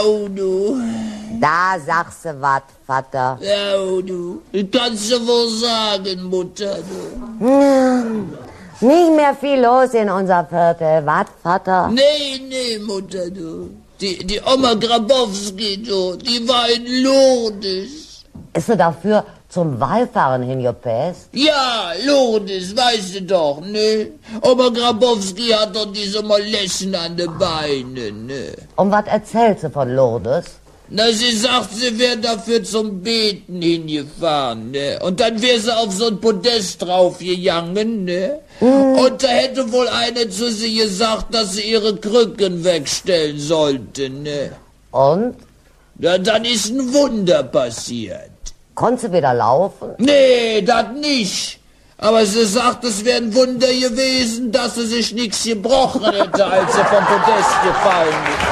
Oh, du. Da sagst du wat, Vater. Ja, oh, du. Kannst du wohl sagen, Mutter, du. Nicht mehr viel los in unser Viertel, wat, Vater? Nee, Mutter, du. Die Oma Grabowski, du, die war in Lourdes. Ist du dafür zum Wallfahren hingepäst? Ja, Lourdes, weißt du doch, ne? Oma Grabowski hat doch diese Molessen an den Beinen, ne? Und was erzählst du von Lourdes? Na, sie sagt, sie wäre dafür zum Beten hingefahren, ne? Und dann wäre sie auf so ein Podest draufgegangen, ne? Und da hätte wohl eine zu sie gesagt, dass sie ihre Krücken wegstellen sollte, ne? Und? Ja, dann ist ein Wunder passiert. Konntest du wieder laufen? Nee, das nicht. Aber sie sagt, es wäre ein Wunder gewesen, dass sie sich nichts gebrochen hätte, als sie vom Podest gefallen ist.